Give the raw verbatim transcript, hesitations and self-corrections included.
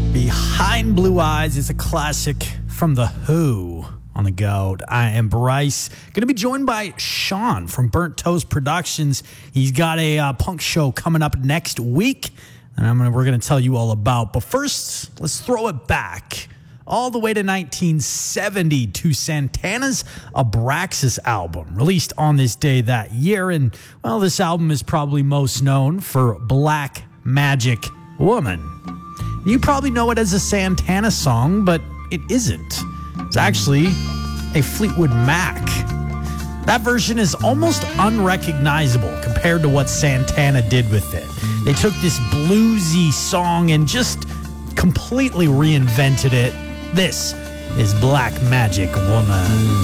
Behind Blue Eyes is a classic from The Who on the go. I am Bryce. Going to be joined by Sean from Burnt Toast Productions. He's got a uh, punk show coming up next week, and I'm gonna, we're going to tell you all about. But first, let's throw it back all the way to nineteen seventy to Santana's Abraxas album, released on this day that year. And, well, this album is probably most known for Black Magic Woman. You probably know it as a Santana song, but it isn't. It's actually a Fleetwood Mac. That version is almost unrecognizable compared to what Santana did with it. They took this bluesy song and just completely reinvented it. This is Black Magic Woman.